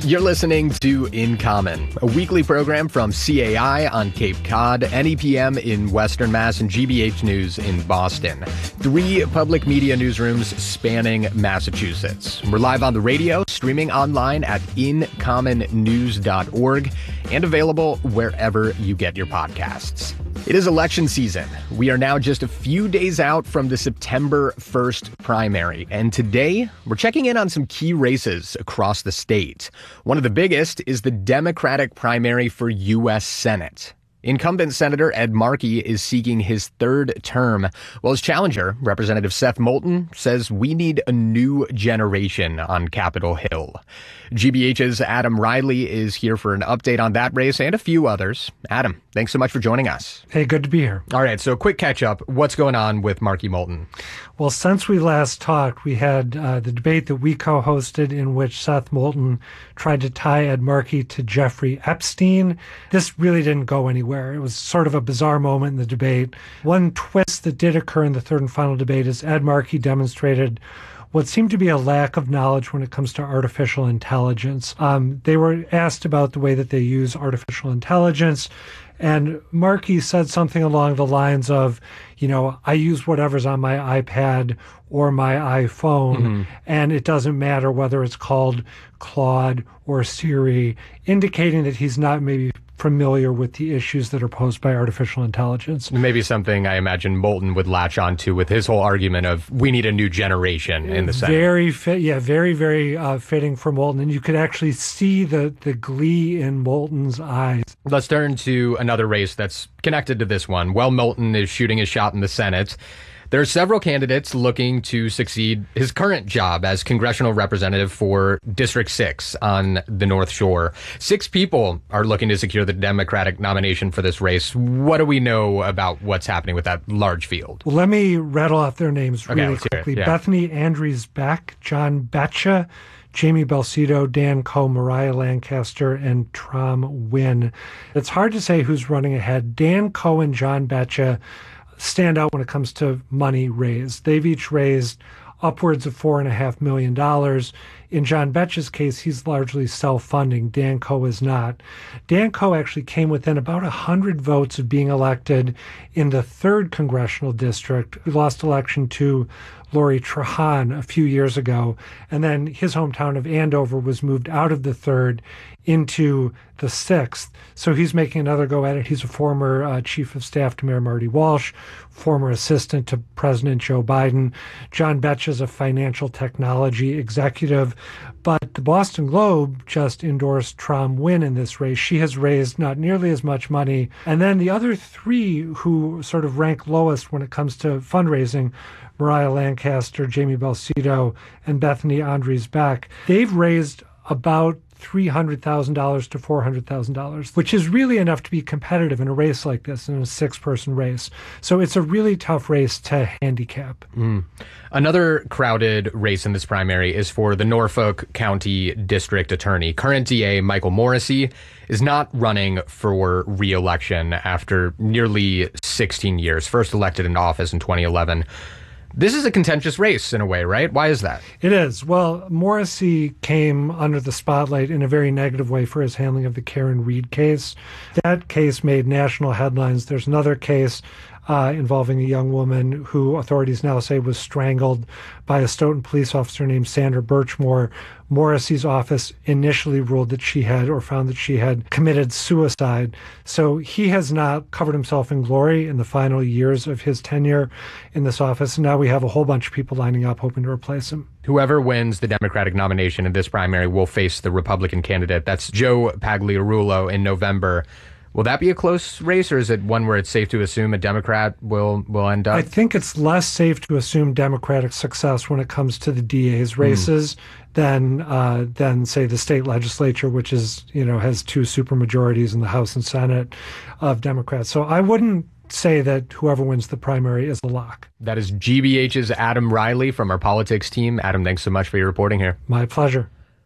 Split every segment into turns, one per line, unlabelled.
You're listening to In Common, a weekly program from CAI on Cape Cod, NEPM in Western Mass, and GBH News in Boston. 3 public media newsrooms spanning Massachusetts. We're live on the radio, streaming online at incommonnews.org, and available wherever you get your podcasts. It is election season. We are now just a few days out from the September 1st primary, and today we're checking in on some key races across the state. One of the biggest is the Democratic primary for U.S. Senate. Incumbent Senator Ed Markey is seeking his 3rd term, while his challenger, Representative Seth Moulton, says we need a new generation on Capitol Hill. GBH's Adam Riley is here for an update on that race and a few others. Adam, thanks so much for joining us.
Hey, good to be here.
All right, so quick catch-up. What's going on with Markey Moulton?
Well, since we last talked, we had the debate that we co-hosted in which Seth Moulton tried to tie Ed Markey to Jeffrey Epstein. This really didn't go anywhere. It was sort of a bizarre moment in the debate. One twist that did occur in the 3rd and final debate is Ed Markey demonstrated what seemed to be a lack of knowledge when it comes to artificial intelligence. They were asked about the way that they use artificial intelligence, and Markey said something along the lines of, I use whatever's on my iPad or my iPhone, and it doesn't matter whether it's called Claude or Siri, indicating that he's not maybe familiar with the issues that are posed by artificial intelligence.
Maybe something I imagine Moulton would latch onto with his whole argument of we need a new generation in the Senate.
Very, very fitting for Moulton. And you could actually see the glee in Moulton's eyes.
Let's turn to another race that's connected to this one. While Moulton is shooting his shot in the Senate, there are several candidates looking to succeed his current job as congressional representative for District 6 on the North Shore. 6 people are looking to secure the Democratic nomination for this race. What do we know about what's happening with that large field?
Well, let me rattle off their names really quickly.
Yeah.
Bethany Andries-Beck, John Betcha, Jamie Belcito, Dan Coe, Mariah Lancaster, and Tram Wynn. It's hard to say who's running ahead. Dan Coe and John Betcha stand out when it comes to money raised. They've each raised upwards of $4.5 million. In John Betcha's case, he's largely self-funding. Dan Coe is not. Dan Coe actually came within about 100 votes of being elected in the 3rd congressional district. He lost election to Lori Trahan a few years ago, and then his hometown of Andover was moved out of the 3rd into the 6th. So he's making another go at it. He's a former chief of staff to Mayor Marty Walsh, former assistant to President Joe Biden. John Betcha is a financial technology executive, but the Boston Globe just endorsed Tram Wynn in this race. She has raised not nearly as much money. And then the other 3 who sort of rank lowest when it comes to fundraising, Mariah Lancaster, Jamie Belcito, and Bethany Andries-Beck, they've raised about $300,000 to $400,000, which is really enough to be competitive in a race like this, in a 6-person race. So it's a really tough race to handicap.
Another crowded race in this primary is for the Norfolk County District Attorney. Current DA Michael Morrissey is not running for re-election after nearly 16 years, first elected into office in 2011. This is a contentious race in a way, right? Why is that?
It is. Well, Morrissey came under the spotlight in a very negative way for his handling of the Karen Reed case. That case made national headlines. There's another case involving a young woman who authorities now say was strangled by a Stoughton police officer named Sandra Birchmore. Morrissey's office initially ruled that she had, or found that she had, committed suicide. So he has not covered himself in glory in the final years of his tenure in this office. And now we have a whole bunch of people lining up hoping to replace him.
Whoever wins the Democratic nomination in this primary will face the Republican candidate. That's Joe Pagliarulo in November. Will that be a close race, or is it one where it's safe to assume a Democrat will end up?
I think it's less safe to assume Democratic success when it comes to the DA's races than say the state legislature, which is, has 2 supermajorities in the House and Senate of Democrats. So I wouldn't say that whoever wins the primary is a lock.
That is GBH's Adam Riley from our politics team. Adam, thanks so much for your reporting here.
My pleasure.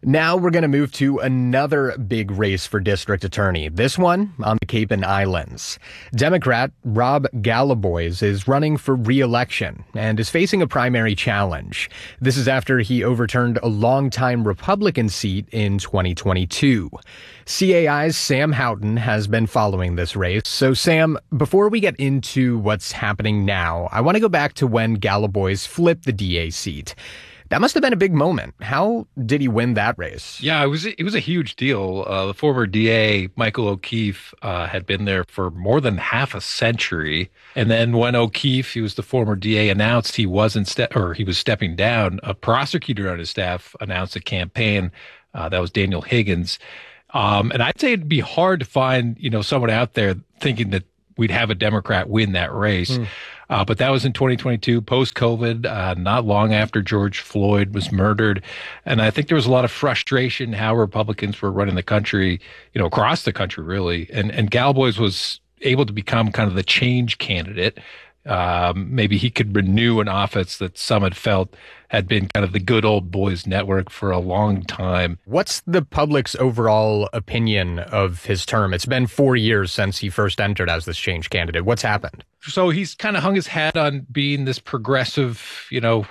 Now we're going to move to another big race for district attorney, this one on the Cape and Islands. Democrat Rob Galabois is running for re-election and is facing a primary challenge. This is after he overturned a longtime Republican seat in 2022. CAI's Sam Houghton has been following this race. So, Sam, before we get into what's happening now, I want to go back to when Galabois flipped the DA seat. That must have been a big moment. How did he win that race?
Yeah, it was a huge deal. The former DA, Michael O'Keefe, had been there for more than half a century. And then when O'Keefe, he was the former DA, announced he was stepping down, a prosecutor on his staff announced a campaign. That was Daniel Higgins. And I'd say it'd be hard to find, someone out there thinking that we'd have a Democrat win that race. But that was in 2022, post-COVID, not long after George Floyd was murdered. And I think there was a lot of frustration how Republicans were running the country, across the country, really. And Galabois was able to become kind of the change candidate. Maybe he could renew an office that some had felt had been kind of the good old boys network for a long time.
What's the public's overall opinion of his term? It's been 4 years since he first entered as this change candidate. What's happened?
So he's kind of hung his hat on being this progressive,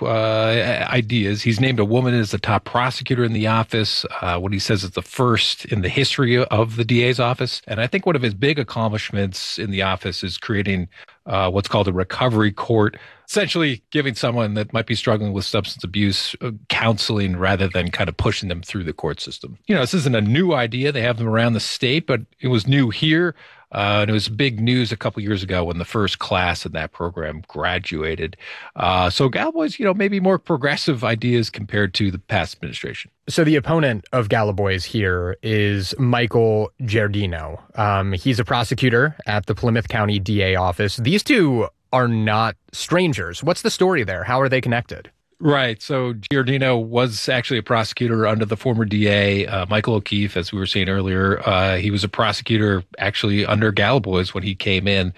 ideas. He's named a woman as the top prosecutor in the office. What he says is the first in the history of the DA's office. And I think one of his big accomplishments in the office is creating what's called a recovery court, essentially giving someone that might be struggling with substance abuse counseling rather than kind of pushing them through the court system. This isn't a new idea. They have them around the state, but it was new here. And it was big news a couple years ago when the first class in that program graduated. So Galabois, maybe more progressive ideas compared to the past administration.
So the opponent of Galabois here is Michael Giardino. He's a prosecutor at the Plymouth County DA office. These two are not strangers. What's the story there? How are they connected?
Right. So Giardino was actually a prosecutor under the former DA, Michael O'Keefe, as we were saying earlier. He was a prosecutor actually under Galabois when he came in.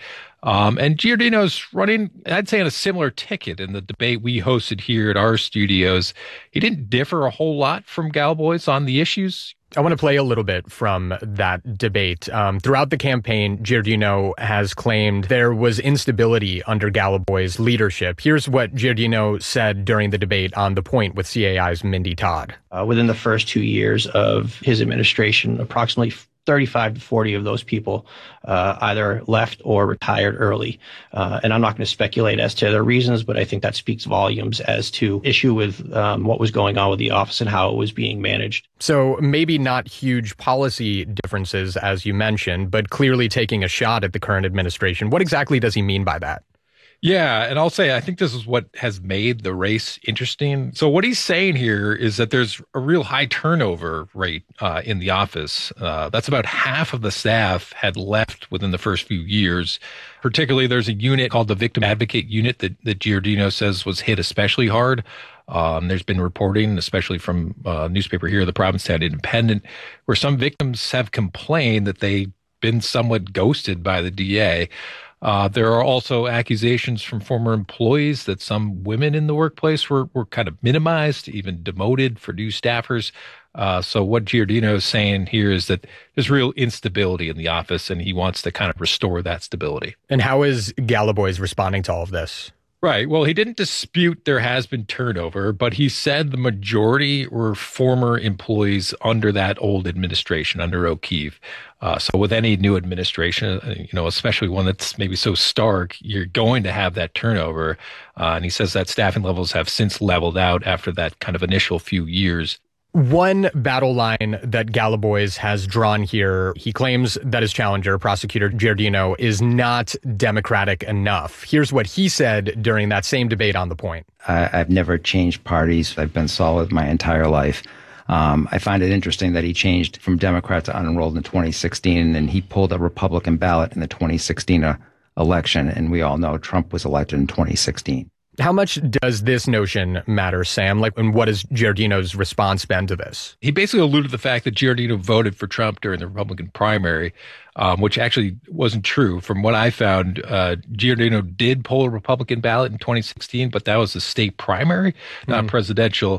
And Giardino's running, I'd say, on a similar ticket in the debate we hosted here at our studios. He didn't differ a whole lot from Galabois on the issues.
I want to play a little bit from that debate. Throughout the campaign, Giardino has claimed there was instability under Galabois' leadership. Here's what Giardino said during the debate on The Point with CAI's Mindy Todd.
Within the first 2 years of his administration, approximately 35 to 40 of those people either left or retired early. And I'm not going to speculate as to their reasons, but I think that speaks volumes as to issue with what was going on with the office and how it was being managed.
So maybe not huge policy differences, as you mentioned, but clearly taking a shot at the current administration. What exactly does he mean by that?
Yeah, and I'll say I think this is what has made the race interesting. So what he's saying here is that there's a real high turnover rate in the office. That's about half of the staff had left within the first few years. Particularly, there's a unit called the Victim Advocate Unit that Giardino says was hit especially hard. There's been reporting, especially from a newspaper here, the Provincetown Independent, where some victims have complained that they've been somewhat ghosted by the DA. There are also accusations from former employees that some women in the workplace were kind of minimized, even demoted for new staffers. So what Giardino is saying here is that there's real instability in the office, and he wants to kind of restore that stability.
And how is Galabois responding to all of this?
Right. Well, he didn't dispute there has been turnover, but he said the majority were former employees under that old administration, under O'Keefe. So with any new administration, especially one that's maybe so stark, you're going to have that turnover. And he says that staffing levels have since leveled out after that kind of initial few years.
One battle line that Galabois has drawn here, he claims that his challenger, prosecutor Giardino, is not democratic enough. Here's what he said during that same debate on The Point.
I've never changed parties. I've been solid my entire life. I find it interesting that he changed from Democrat to unenrolled in 2016, and he pulled a Republican ballot in the 2016 election. And we all know Trump was elected in 2016.
How much does this notion matter, Sam? And what has Giardino's response been to this?
He basically alluded to the fact that Giardino voted for Trump during the Republican primary, which actually wasn't true. From what I found, Giardino did pull a Republican ballot in 2016, but that was a state primary, not presidential.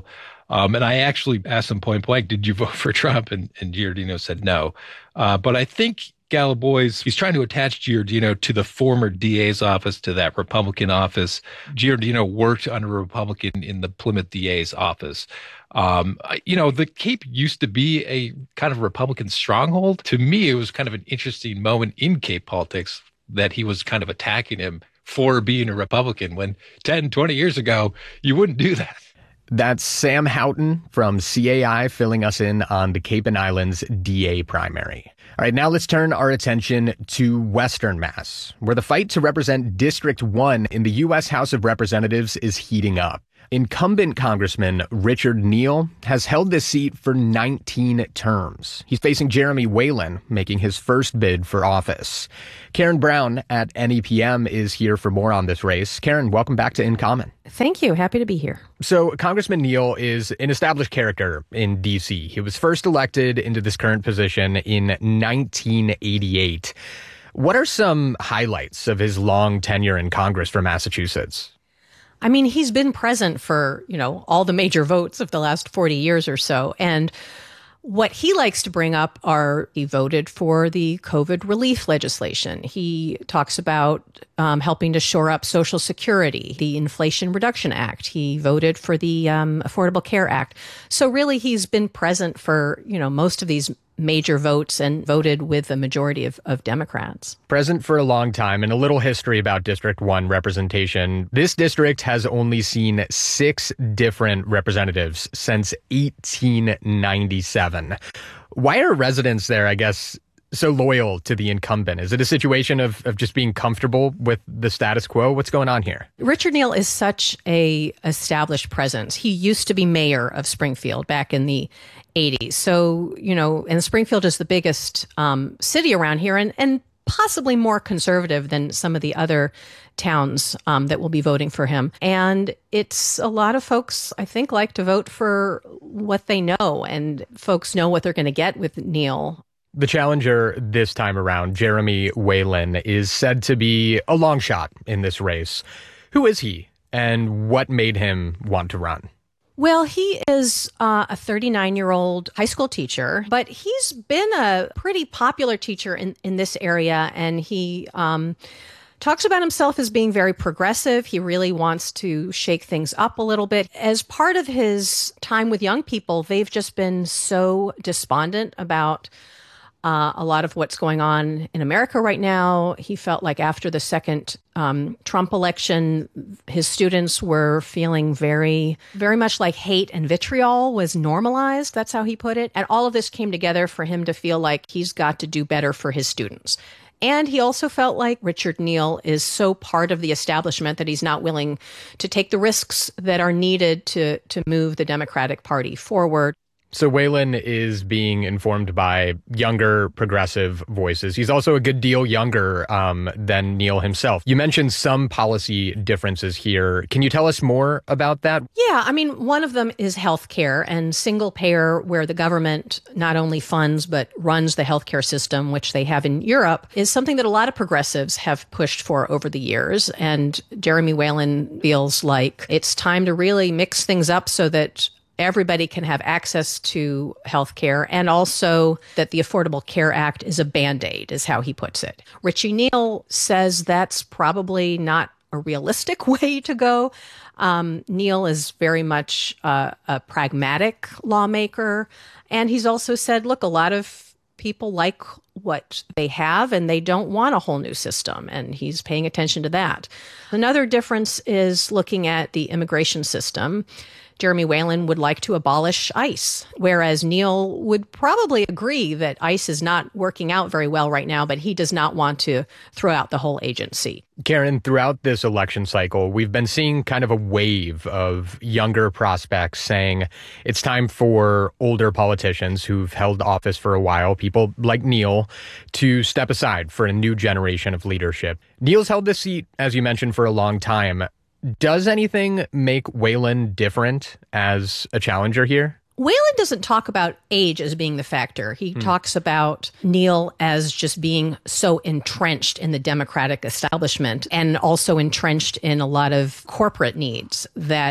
And I actually asked him point blank, did you vote for Trump? And Giordino said no. But I think Galaboy's, he's trying to attach Giordino to the former DA's office, to that Republican office. Giordino worked under a Republican in the Plymouth DA's office. The Cape used to be a kind of Republican stronghold. To me, it was kind of an interesting moment in Cape politics that he was kind of attacking him for being a Republican when 10, 20 years ago, you wouldn't do that.
That's Sam Houghton from CAI filling us in on the Cape and Islands DA primary. All right, now let's turn our attention to Western Mass, where the fight to represent District 1 in the U.S. House of Representatives is heating up. Incumbent Congressman Richard Neal has held this seat for 19 terms. He's facing Jeremy Whalen, making his first bid for office. Karen Brown at NEPM is here for more on this race. Karen, welcome back to In Common.
Thank you. Happy to be here.
So Congressman Neal is an established character in D.C. He was first elected into this current position in 1988. What are some highlights of his long tenure in Congress for Massachusetts?
I mean, he's been present for, all the major votes of the last 40 years or so. And what he likes to bring up are he voted for the COVID relief legislation. He talks about helping to shore up Social Security, the Inflation Reduction Act. He voted for the Affordable Care Act. So really, he's been present for, most of these major votes and voted with a majority of Democrats.
Present for a long time, and a little history about District 1 representation. This district has only seen 6 different representatives since 1897. Why are residents there, I guess, so loyal to the incumbent? Is it a situation of just being comfortable with the status quo? What's going on here?
Richard Neal is such a established presence. He used to be mayor of Springfield back in the 80s. So, and Springfield is the biggest city around here and possibly more conservative than some of the other towns that will be voting for him. And it's a lot of folks, I think, like to vote for what they know, and folks know what they're going to get with Neal.
The challenger this time around, Jeremy Whalen, is said to be a long shot in this race. Who is he, and what made him want to run?
Well, he is a 39-year-old high school teacher, but he's been a pretty popular teacher in this area, and he talks about himself as being very progressive. He really wants to shake things up a little bit. As part of his time with young people, they've just been so despondent about a lot of what's going on in America right now. He felt like after the second Trump election, his students were feeling very, very much like hate and vitriol was normalized. That's how he put it. And all of this came together for him to feel like he's got to do better for his students. And he also felt like Richard Neal is so part of the establishment that he's not willing to take the risks that are needed to move the Democratic Party forward.
So Whalen is being informed by younger progressive voices. He's also a good deal younger than Neal himself. You mentioned some policy differences here. Can you tell us more about that?
Yeah, I mean, one of them is healthcare and single payer, where the government not only funds but runs the healthcare system, which they have in Europe, is something that a lot of progressives have pushed for over the years. And Jeremy Whalen feels like it's time to really mix things up so that everybody can have access to health care, and also that the Affordable Care Act is a Band-Aid, is how he puts it. Richie Neal says that's probably not a realistic way to go. Neal is very much a pragmatic lawmaker, and he's also said, look, a lot of people like what they have and they don't want a whole new system, and he's paying attention to that. Another difference is looking at the immigration system. Jeremy Whalen would like to abolish ICE, whereas Neal would probably agree that ICE is not working out very well right now, but he does not want to throw out the whole agency.
Karen, throughout this election cycle, we've been seeing kind of a wave of younger prospects saying it's time for older politicians who've held office for a while, people like Neal, to step aside for a new generation of leadership. Neal's held this seat, as you mentioned, for a long time. Does anything make Whalen different as a challenger here?
Whalen doesn't talk about age as being the factor. He talks about Neal as just being so entrenched in the Democratic establishment and also entrenched in a lot of corporate needs that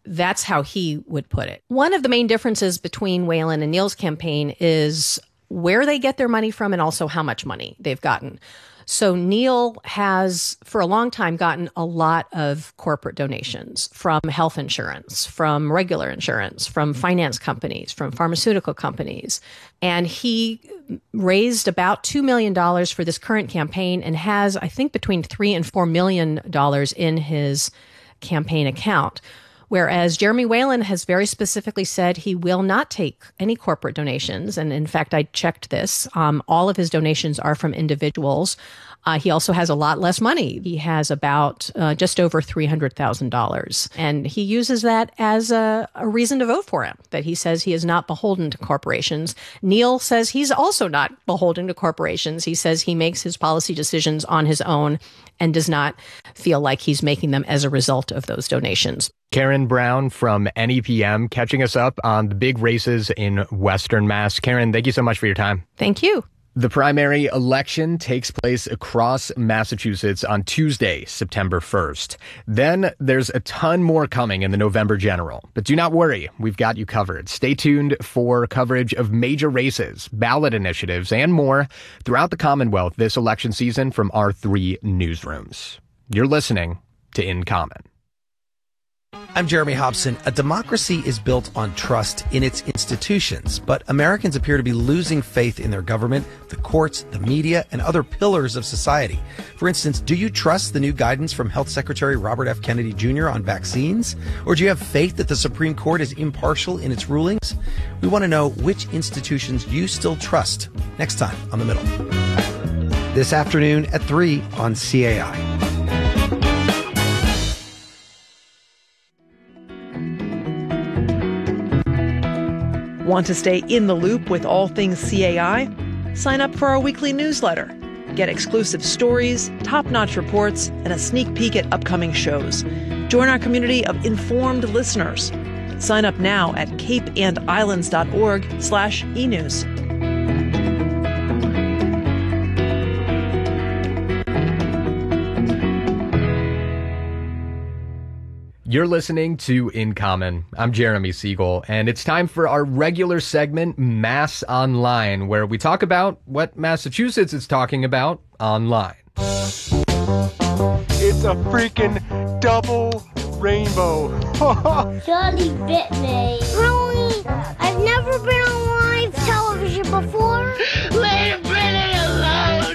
That's how he would put it. One of the main differences between Whelan and Neal's campaign is where they get their money from and also how much money they've gotten. So Neal has, for a long time, gotten a lot of corporate donations from health insurance, from regular insurance, from finance companies, from pharmaceutical companies. And he raised about $2 million for this current campaign and has, I think, between $3 and $4 million in his campaign account. Whereas Jeremy Whelan has very specifically said he will not take any corporate donations. And in fact, I checked this. All of his donations are from individuals. He also has a lot less money. He has about just over $300,000. And he uses that as a reason to vote for him, that he says he is not beholden to corporations. Neal says he's also not beholden to corporations. He says he makes his policy decisions on his own and does not feel like he's making them as a result of those donations.
Karen Brown from NEPM catching us up on the big races in Western Mass. Karen, thank you so much for your time.
Thank you.
The primary election takes place across Massachusetts on Tuesday, September 1st. Then there's a ton more coming in the November general. But do not worry, we've got you covered. Stay tuned for coverage of major races, ballot initiatives, and more throughout the Commonwealth this election season from our 3 newsrooms. You're listening to In Common.
I'm Jeremy Hobson. A democracy is built on trust in its institutions, but Americans appear to be losing faith in their government, the courts, the media, and other pillars of society. For instance, do you trust the new guidance from Health Secretary Robert F. Kennedy Jr. on vaccines? Or do you have faith that the Supreme Court is impartial in its rulings? We want to know which institutions you still trust. Next time on The Middle. This afternoon at 3 on CAI.
Want to stay in the loop with all things CAI? Sign up for our weekly newsletter. Get exclusive stories, top-notch reports, and a sneak peek at upcoming shows. Join our community of informed listeners. Sign up now at capeandislands.org/enews.
You're listening to In Common. I'm Jeremy Siegel, and it's time for our regular segment, Mass Online, where we talk about what Massachusetts is talking about online.
It's a freaking double rainbow.
Johnny bit me. Really? I've never been on live television before. Leave Brittany alone.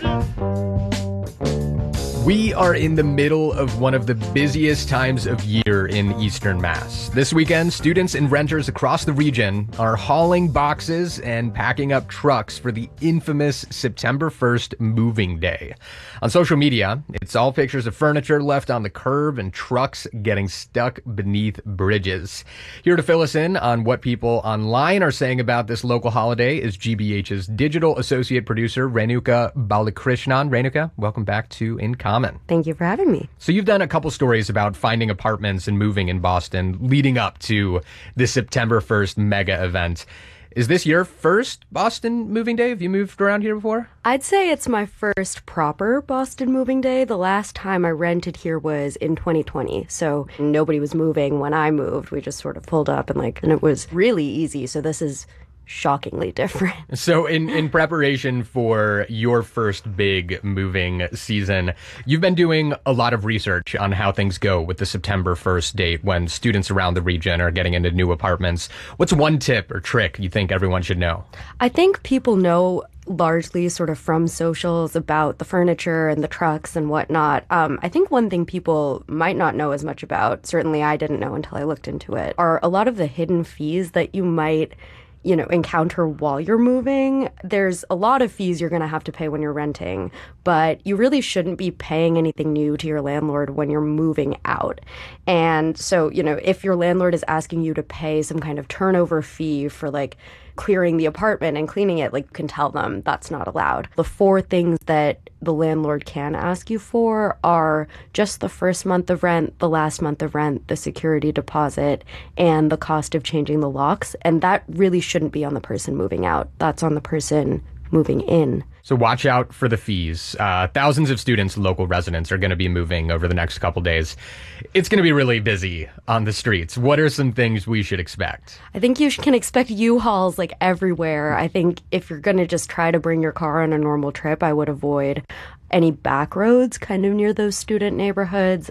We are in the middle of one of the busiest times of year in Eastern Mass. This weekend, students and renters across the region are hauling boxes and packing up trucks for the infamous September 1st moving day. On social media, it's all pictures of furniture left on the curb and trucks getting stuck beneath bridges. Here to fill us in on what people online are saying about this local holiday is GBH's digital associate producer, Renuka Balakrishnan. Renuka, welcome back to In Common.
Thank you for having me.
So you've done a couple stories about finding apartments and moving in Boston leading up to the September 1st mega event. Is this your first Boston moving day? Have you moved around here before?
I'd say it's my first proper Boston moving day. The last time I rented here was in 2020. So nobody was moving when I moved. We just sort of pulled up and it was really easy. So this is shockingly different.
So in preparation for your first big moving season, you've been doing a lot of research on how things go with the September 1st date when students around the region are getting into new apartments. What's one tip or trick you think everyone should know?
I think people know largely sort of from socials about the furniture and the trucks and whatnot. I think one thing people might not know as much about, certainly I didn't know until I looked into it, are a lot of the hidden fees that you might encounter while you're moving. There's a lot of fees you're going to have to pay when you're renting, but you really shouldn't be paying anything new to your landlord when you're moving out. And so, if your landlord is asking you to pay some kind of turnover fee for clearing the apartment and cleaning it, you can tell them that's not allowed. The 4 things that the landlord can ask you for are just the first month of rent, the last month of rent, the security deposit, and the cost of changing the locks. And that really shouldn't be on the person moving out. That's on the person moving in.
So watch out for the fees. Thousands of students, local residents, are going to be moving over the next couple days. It's going to be really busy on the streets. What are some things we should expect?
I think you can expect U-Hauls like everywhere. I think if you're going to just try to bring your car on a normal trip, I would avoid any back roads kind of near those student neighborhoods.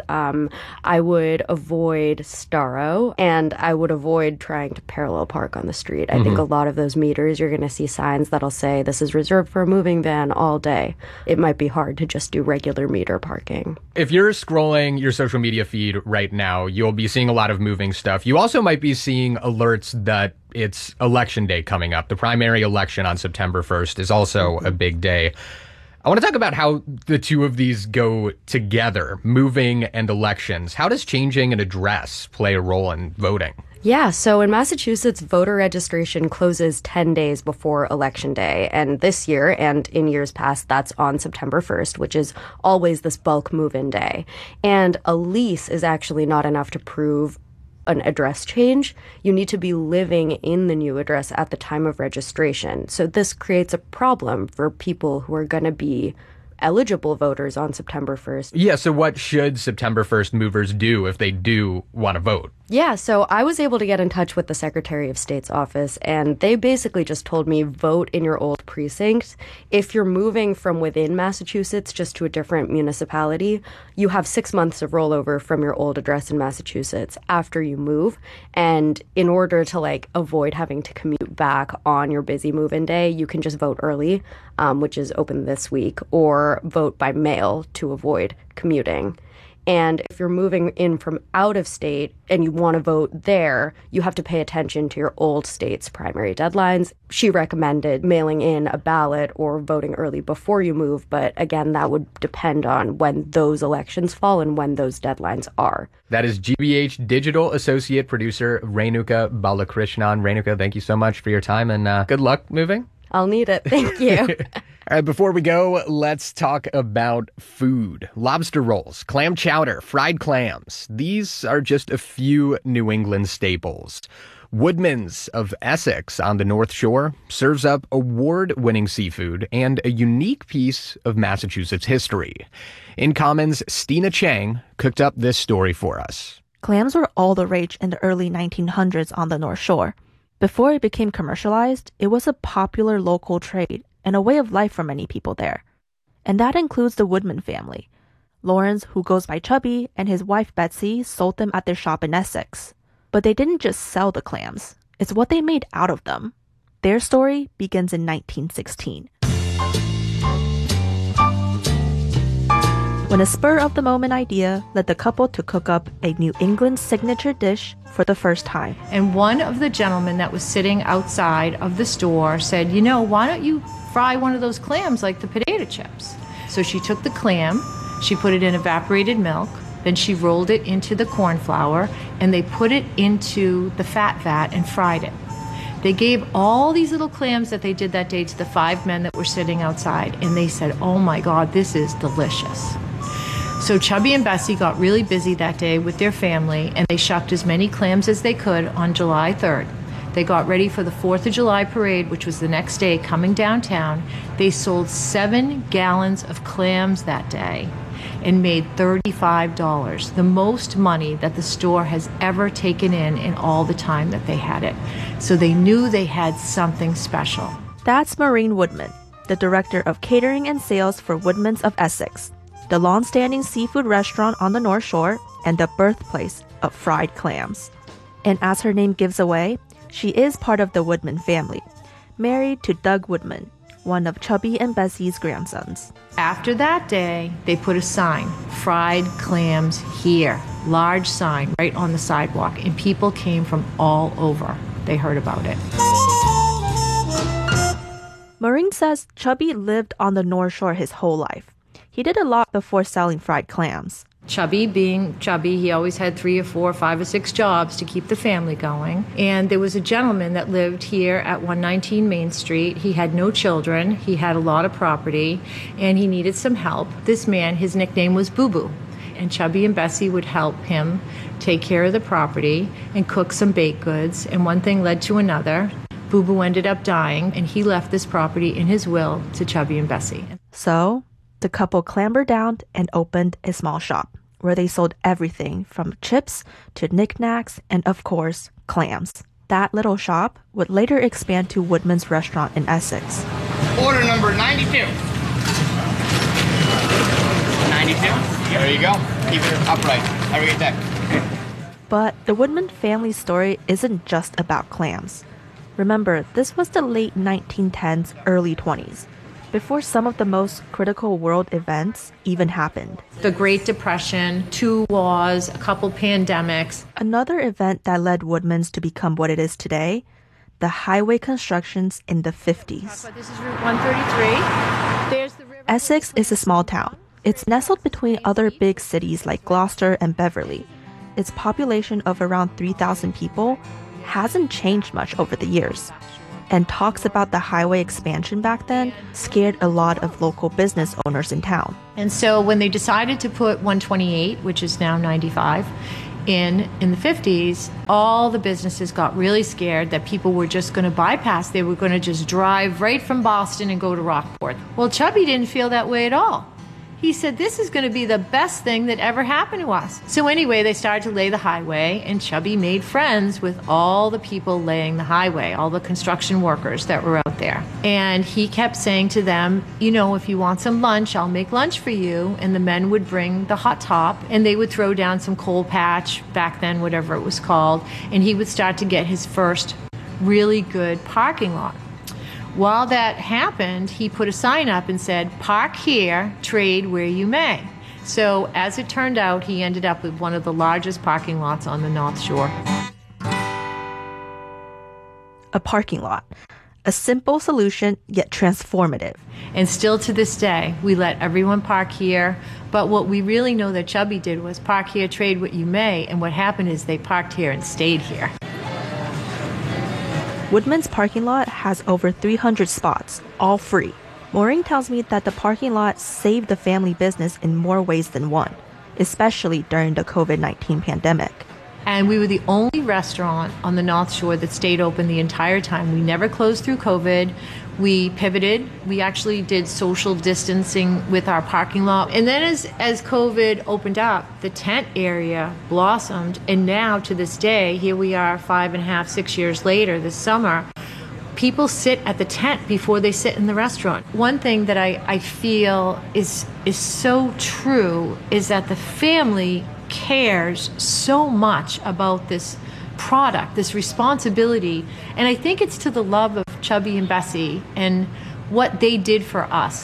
I would avoid Starro, and I would avoid trying to parallel park on the street. I think a lot of those meters, you're going to see signs that'll say this is reserved for a moving van all day. It might be hard to just do regular meter parking.
If you're scrolling your social media feed right now, you'll be seeing a lot of moving stuff. You also might be seeing alerts that it's election day coming up. The primary election on September 1st is also a big day. I want to talk about how the two of these go together, moving and elections. How does changing an address play a role in voting?
Yeah, so in Massachusetts, voter registration closes 10 days before Election Day. And this year, and in years past, that's on September 1st, which is always this bulk move-in day. And a lease is actually not enough to prove an address change. You need to be living in the new address at the time of registration. So this creates a problem for people who are going to be eligible voters on September 1st.
Yeah, so what should September 1st movers do if they do want to vote?
Yeah, so I was able to get in touch with the Secretary of State's office, and they basically just told me vote in your old precinct. If you're moving from within Massachusetts just to a different municipality, you have 6 months of rollover from your old address in Massachusetts after you move. And in order to avoid having to commute back on your busy move-in day, you can just vote early, which is open this week, or vote by mail to avoid commuting. And if you're moving in from out of state and you want to vote there, you have to pay attention to your old state's primary deadlines. She recommended mailing in a ballot or voting early before you move. But again, that would depend on when those elections fall and when those deadlines are.
That is GBH Digital Associate Producer Renuka Balakrishnan. Renuka, thank you so much for your time and good luck moving.
I'll need it. Thank you.
All right, before we go, let's talk about food. Lobster rolls, clam chowder, fried clams. These are just a few New England staples. Woodman's of Essex on the North Shore serves up award-winning seafood and a unique piece of Massachusetts history. In Commons' Stina Chang cooked up this story for us.
Clams were all the rage in the early 1900s on the North Shore. Before it became commercialized, it was a popular local trade and a way of life for many people there. And that includes the Woodman family. Lawrence, who goes by Chubby, and his wife Betsy sold them at their shop in Essex. But they didn't just sell the clams. It's what they made out of them. Their story begins in 1916. When a spur-of-the-moment idea led the couple to cook up a New England signature dish for the first time.
And one of the gentlemen that was sitting outside of the store said, why don't you fry one of those clams like the potato chips? So she took the clam, she put it in evaporated milk, then she rolled it into the corn flour, and they put it into the fat vat and fried it. They gave all these little clams that they did that day to the 5 men that were sitting outside, and they said, oh my God, this is delicious. So Chubby and Bessie got really busy that day with their family, and they shucked as many clams as they could on July 3rd. They got ready for the 4th of July parade, which was the next day coming downtown. They sold 7 gallons of clams that day and made $35, the most money that the store has ever taken in all the time that they had it. So they knew they had something special.
That's Maureen Woodman, the director of catering and sales for Woodman's of Essex, the long-standing seafood restaurant on the North Shore and the birthplace of fried clams. And as her name gives away, she is part of the Woodman family, married to Doug Woodman, one of Chubby and Bessie's grandsons.
After that day, they put a sign, fried clams here, large sign right on the sidewalk, and people came from all over. They heard about it.
Maureen says Chubby lived on the North Shore his whole life. He did a lot before selling fried clams.
Chubby being Chubby, he always had 3 or 4 or 5 or 6 jobs to keep the family going. And there was a gentleman that lived here at 119 Main Street. He had no children. He had a lot of property, and he needed some help. This man, his nickname was Boo Boo. And Chubby and Bessie would help him take care of the property and cook some baked goods. And one thing led to another. Boo Boo ended up dying, and he left this property in his will to Chubby and Bessie.
So the couple clambered down and opened a small shop where they sold everything from chips to knickknacks and, of course, clams. That little shop would later expand to Woodman's Restaurant in Essex.
Order number 92. 92. There you go. Keep it upright. Have a good day.
But the Woodman family story isn't just about clams. Remember, this was the late 1910s, early 20s, before some of the most critical world events even happened.
The Great Depression, 2 wars, a couple pandemics.
Another event that led Woodman's to become what it is today, the highway constructions in the 50s.
This is Route 133. There's the river.
Essex is a small town. It's nestled between other big cities like Gloucester and Beverly. Its population of around 3,000 people hasn't changed much over the years. And talks about the highway expansion back then scared a lot of local business owners in town.
And so when they decided to put 128, which is now 95, in the 50s, all the businesses got really scared that people were just going to bypass. They were going to just drive right from Boston and go to Rockport. Well, Chubby didn't feel that way at all. He said, this is going to be the best thing that ever happened to us. So anyway, they started to lay the highway, and Chubby made friends with all the people laying the highway, all the construction workers that were out there. And he kept saying to them, you know, if you want some lunch, I'll make lunch for you. And the men would bring the hot top, and they would throw down some coal patch, back then, whatever it was called. And he would start to get his first really good parking lot. While that happened, he put a sign up and said, park here, trade where you may. So as it turned out, he ended up with one of the largest parking lots on the North Shore.
A parking lot. A simple solution, yet transformative.
And still to this day, we let everyone park here. But what we really know that Chubby did was park here, trade what you may. And what happened is they parked here and stayed here.
Woodman's parking lot has over 300 spots, all free. Maureen tells me that the parking lot saved the family business in more ways than one, especially during the COVID-19 pandemic.
And we were the only restaurant on the North Shore that stayed open the entire time. We never closed through COVID. We pivoted. We actually did social distancing with our parking lot. And then as COVID opened up, the tent area blossomed. And now to this day, here we are 5.5, 6 years later this summer, people sit at the tent before they sit in the restaurant. One thing that I feel is so true is that the family cares so much about this product, this responsibility, and I think it's to the love of Chubby and Bessie and what they did for us.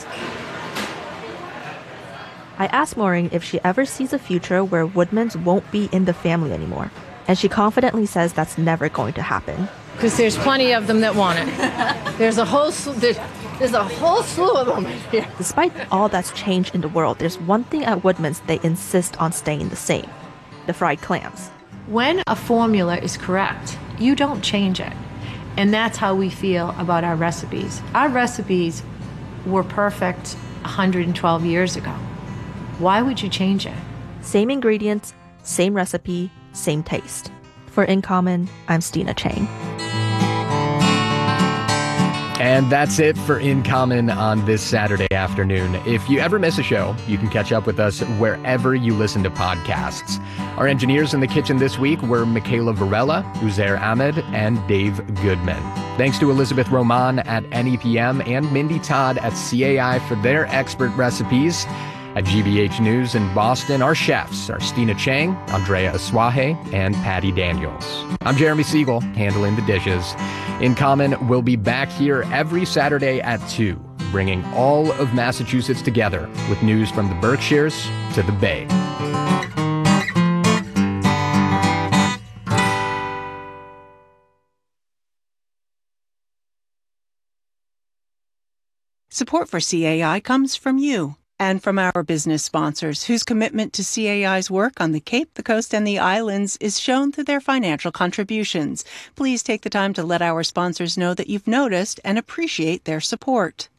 I asked Maureen if she ever sees a future where Woodman's won't be in the family anymore, and she confidently says that's never going to happen.
Because there's plenty of them that want it. There's a whole slew of them here.
Despite all that's changed in the world, there's one thing at Woodman's they insist on staying the same: the fried clams.
When a formula is correct, you don't change it. And that's how we feel about our recipes. Our recipes were perfect 112 years ago. Why would you change it?
Same ingredients, same recipe, same taste. For In Common, I'm Stina Chang.
And that's it for In Common on this Saturday afternoon. If you ever miss a show, you can catch up with us wherever you listen to podcasts. Our engineers in the kitchen this week were Michaela Varela, Uzair Ahmed, and Dave Goodman. Thanks to Elizabeth Roman at NEPM and Mindy Todd at CAI for their expert recipes. At GBH News in Boston, our chefs are Stina Chang, Andrea Aswahe, and Patty Daniels. I'm Jeremy Siegel, handling the dishes. In Common will be back here every Saturday at 2, bringing all of Massachusetts together with news from the Berkshires to the Bay.
Support for CAI comes from you and from our business sponsors, whose commitment to CAI's work on the Cape, the Coast, and the Islands is shown through their financial contributions. Please take the time to let our sponsors know that you've noticed and appreciate their support.